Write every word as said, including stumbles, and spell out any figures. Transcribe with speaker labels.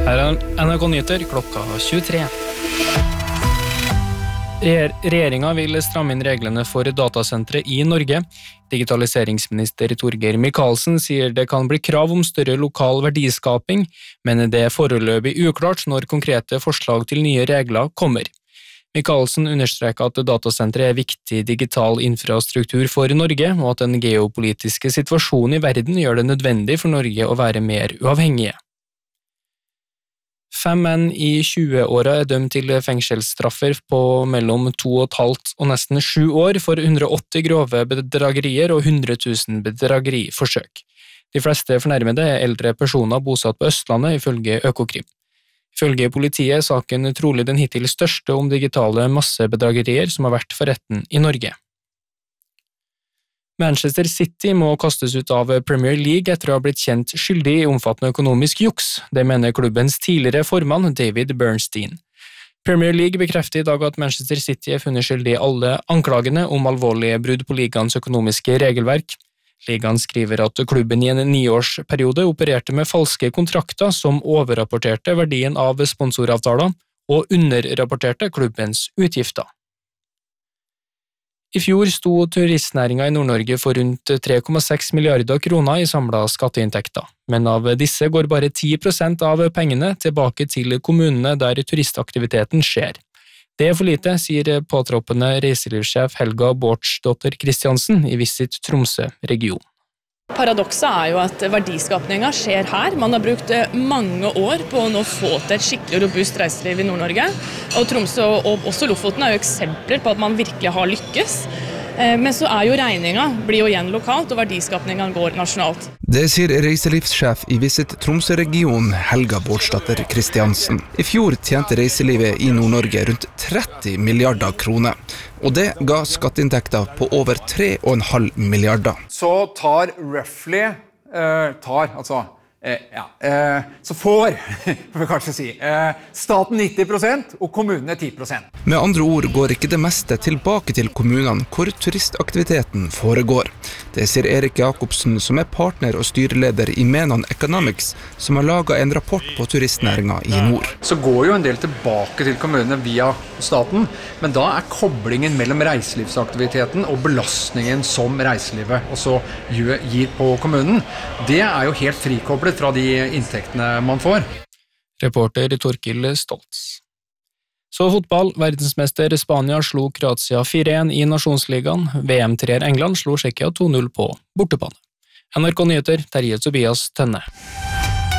Speaker 1: Her er N R K Nyheter klokka tjuetre. Regjeringen vil stramme inn reglene for datasentre i Norge. Digitaliseringsminister Torgeir Micaelsen sier det kan bli krav om større lokal verdiskaping, men det er foreløpig uklart når konkrete forslag til nye regler kommer. Micaelsen understreker at datasentre er viktig digital infrastruktur for Norge, og at den geopolitiske situasjonen i verden gjør det nødvendig for Norge å være mer uavhengige. Fem menn i tjue-åra er dømt til fengselsstraffer på mellom to og et halvt og nesten sju år for hundre og åtti grove bedragerier og hundre tusen bedrageriforsøk. De fleste fornærmede er eldre personer bosatt på Østlandet, ifølge Økokrim. Ifølge politiet er saken trolig den hittil største om digitale massebedragerier som har vært for retten i Norge. Manchester City må kastes ut av Premier League etter å ha blitt kjent skyldig i omfattende økonomisk juks, det mener klubbens tidligere formann David Bernstein. Premier League bekrefter i dag at Manchester City er funnet skyldig i alle anklagene om alvorlige brudd på ligaens økonomiske regelverk. Ligaen skriver at klubben i en niårsperiode opererte med falske kontrakter som overrapporterte verdien av sponsoravtaler og underrapporterte klubbens utgifter. I fjor sto turistnæringen i Nord-Norge for rundt tre komma seks milliarder kroner i samlet skatteinntekter, men av disse går bare ti prosent av pengene tilbake til kommunene der turistaktiviteten skjer. Det er for lite, sier påtroppende reiselivssjef Helga Bårdsdotter Kristiansen i Visit Tromsø region.
Speaker 2: Paradokset er jo at verdiskapningen skjer her. Man har brukt mange år på å nå få til et skikkelig robust reiseliv i Nord-Norge. Og Tromsø og også Lofoten er jo eksempler på at man virkelig har lykkes. Men så er jo regningen blir jo igjen lokalt, og verdiskapningen går nasjonalt.
Speaker 3: Det sier reiselivssjef i Visit Tromsø-regionen Helga Bårdsdotter Kristiansen. I fjor tjente reiselivet i Nord-Norge rundt tretti milliarder kroner, og det ga skatteinntekter på over tre komma fem milliarder.
Speaker 4: Så tar roughly, uh, tar, altså, uh, ja, uh, så får, får vi kanskje si, uh, staten nitti prosent og kommunene ti prosent.
Speaker 3: Med andre ord går ikke det meste tilbake til kommunene hvor turistaktiviteten foregår. Det sier Erik Jakobsen, som er partner og styreleder i Menon Economics, som har laget en rapport på turistnæringen i nord.
Speaker 5: Så går jo en del tilbake til kommunene via staten, men da er koblingen mellom reiselivsaktiviteten og belastningen som reiselivet også gir på kommunen, det er jo helt frikoblet fra de inntektene man får.
Speaker 1: Reporter Torkil Stoltz. Så fotball, verdensmester Spania slo Kroatia fire én i Nasjonsligaen, V M-treer England slo Tsjekkia to null på bortebane. N R K Nyheter, Terje Tobias Tønne.